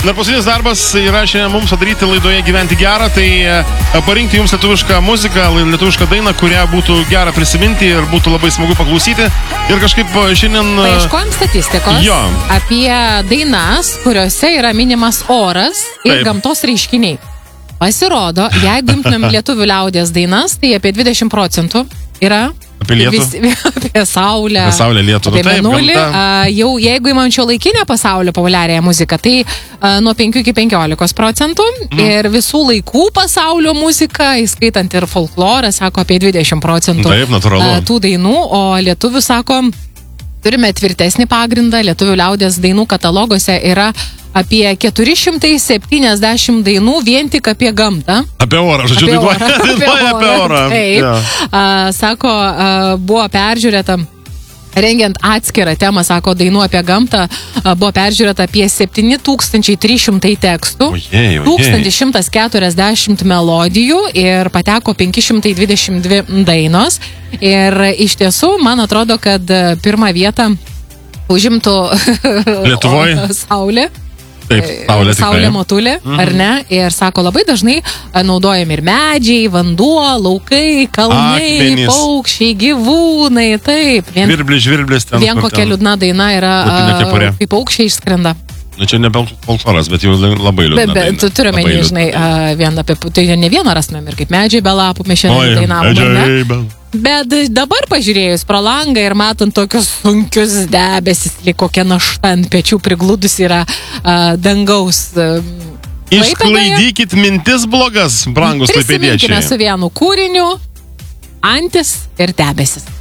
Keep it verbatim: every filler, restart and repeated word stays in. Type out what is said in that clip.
Dar paskutinis darbas yra šiandien mums padaryti laidoje Gyventi gerą, tai parinkti jums lietuvišką muziką, lietuvišką dainą, kurią būtų gera prisiminti ir būtų labai smagu paklausyti. Ir kažkaip šiandien... Paieškojom statistikos jo. apie dainas, kuriuose yra minimas oras ir Taip. gamtos reiškiniai. Pasirodo, jeigu imtumėm lietuvių liaudies dainas, tai apie dvidešimt procentų yra Apie lietų? vis, apie saulę, Apie saulę, lietų, apie taip, mėnulį. gamta. A, jau jeigu imam šiuolaikinę pasaulio populiariąją muziką, tai a, nuo penkių iki penkiolikos procentų Mhm. ir visų laikų pasaulio muzika, įskaitant ir folklorą, sako apie dvidešimt procentų Taip, natūralu. a, tų dainų, o lietuvių sako, turime tvirtesnį pagrindą, lietuvių liaudies dainų kataloguose yra apie keturi šimtai septyniasdešimt dainų vien tik apie gamtą. Apie orą, žodžiu, Apie dainuoja orą, dainuoja apie orą. Taip. Jo. A, sako, a, buvo peržiūrėta, rengiant atskirą temą, sako, dainų apie gamtą, a, buvo peržiūrėta apie septyni tūkstančiai trys šimtai tekstų, Ojej, ojej. tūkstantis šimtas keturiasdešimt melodijų ir pateko penki šimtai dvidešimt dvi dainos. Ir iš tiesų, man atrodo, kad pirmą vietą užimtų Lietuvoj? Saulė. Taip, saulė tikrai. Saulė motulė, Mhm. ar ne? Ir sako, labai dažnai a, naudojami ir medžiai, vanduo, laukai, kalnai, Akmenys. paukščiai, gyvūnai, taip. Vien, Žvirblis, žvirblis ten. vien kur kokia ten. liūdna daina yra, Upinė a, kepurė. kaip paukščiai išskrenda. Nu, čia ne folkloras, bet jau labai liūdna Bet, bet daina. tu turime, Labai liūdna. žinai, a, vien apie, tai ne vieną rastumėm ir kaip medžiai be lapų, mes Oi, šiandien dainavom, ar ne? medžiai, be- Bet dabar pažiūrėjus pro langą ir matant tokius sunkius debesis, lyg kokia našta ant pečių prigludus yra a, dangaus. a, Klaipėdoje. Išsklaidykit mintis blogas, brangus Prisiminkime klaipėdiečiai. su vienu kūriniu Antis ir debesis.